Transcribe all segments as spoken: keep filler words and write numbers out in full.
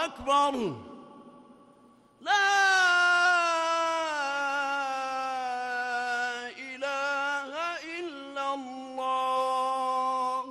أكبر. لا إله إلا الله.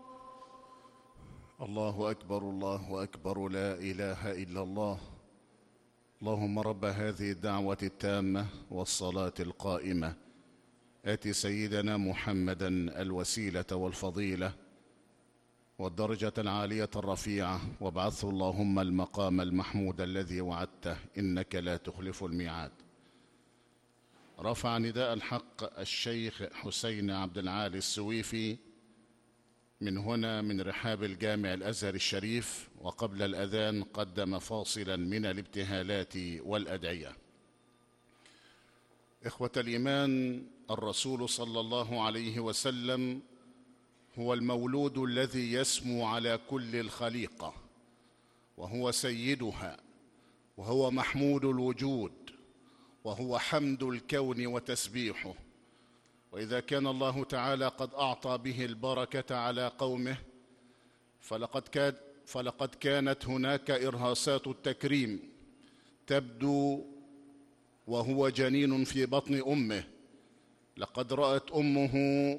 الله أكبر الله أكبر، لا إله إلا الله. اللهم رب هذه الدعوة التامة والصلاة القائمة، آت سيدنا محمدا الوسيلة والفضيلة والدرجة العالية الرفيعة، وابعثه اللهم المقام المحمود الذي وعدته، إنك لا تخلف الميعاد. رفع نداء الحق الشيخ حسين عبد العالي السويفي من هنا من رحاب الجامع الأزهر الشريف، وقبل الأذان قدم فاصلا من الابتهالات والأدعية. إخوة الإيمان، الرسول صلى الله عليه وسلم هو المولود الذي يسمو على كل الخليقة، وهو سيدها، وهو محمود الوجود، وهو حمد الكون وتسبيحه. وإذا كان الله تعالى قد أعطى به البركة على قومه، فلقد, كان فلقد كانت هناك إرهاصات التكريم تبدو وهو جنين في بطن أمه. لقد رأت أمه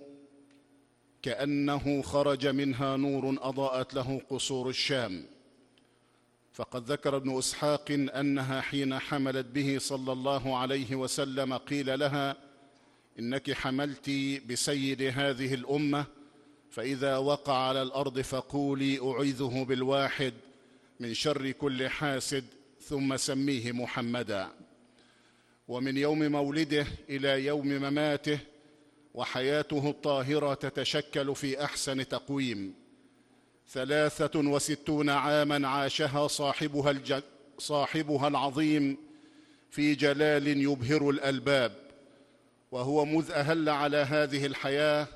كأنه خرج منها نور أضاءت له قصور الشام. فقد ذكر ابن إسحاق أنها حين حملت به صلى الله عليه وسلم قيل لها: إنك حملت بسيد هذه الأمة، فإذا وقع على الأرض فقولي أعيذه بالواحد من شر كل حاسد، ثم سميه محمدا. ومن يوم مولده إلى يوم مماته وحياته الطاهرة تتشكل في أحسن تقويم. ثلاثة وستون عاما عاشها صاحبها, الج... صاحبها العظيم في جلال يبهر الألباب، وهو مذ أهل على هذه الحياة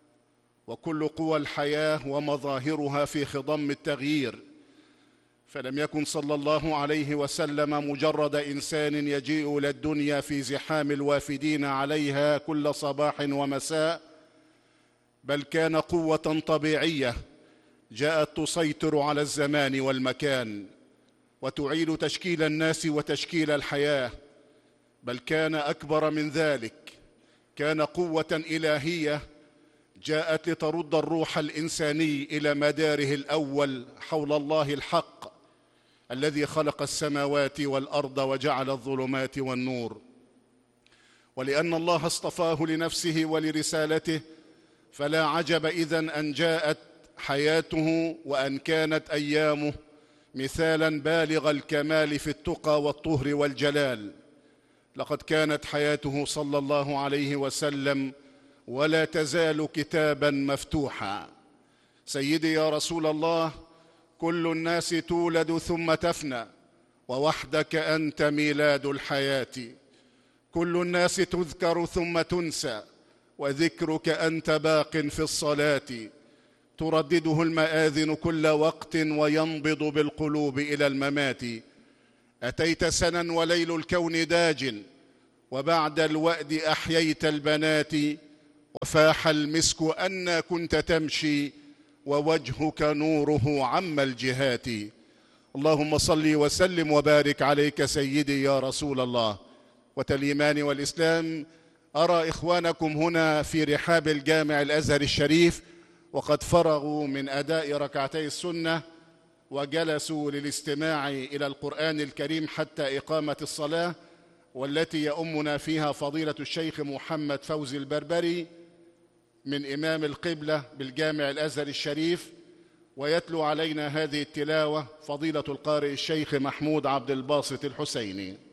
وكل قوى الحياة ومظاهرها في خضم التغيير. فلم يكن صلى الله عليه وسلم مجرد إنسان يجيء إلى الدنيا في زحام الوافدين عليها كل صباح ومساء، بل كان قوة طبيعية جاءت تسيطر على الزمان والمكان وتعيد تشكيل الناس وتشكيل الحياة. بل كان أكبر من ذلك، كان قوة إلهية جاءت لترد الروح الإنساني إلى مداره الأول حول الله الحق الذي خلق السماوات والأرض وجعل الظلمات والنور. ولأن الله اصطفاه لنفسه ولرسالته، فلا عجب إذن أن جاءت حياته وأن كانت أيامه مثالا بالغ الكمال في التقى والطهر والجلال. لقد كانت حياته صلى الله عليه وسلم ولا تزال كتابا مفتوحا. سيدي يا رسول الله، كل الناس تولد ثم تفنى، ووحدك أنت ميلاد الحياة. كل الناس تذكر ثم تنسى، وذكرك أنت باق في الصلاة. تردده المآذن كل وقت وينبض بالقلوب إلى الممات. أتيت سنا وليل الكون داج، وبعد الوأد أحييت البنات. وفاح المسك أن كنت تمشي، ووجهك نوره عم الجهات. اللهم صل وسلم وبارك عليك سيدي يا رسول الله. وتالإيمان والإسلام، أرى إخوانكم هنا في رحاب الجامع الأزهر الشريف وقد فرغوا من أداء ركعتي السنة وجلسوا للاستماع إلى القرآن الكريم حتى إقامة الصلاة، والتي يؤمنا فيها فضيلة الشيخ محمد فوزي البربري من إمام القبلة بالجامع الأزهر الشريف. ويتلو علينا هذه التلاوة فضيلة القارئ الشيخ محمود عبد الباسط الحسيني.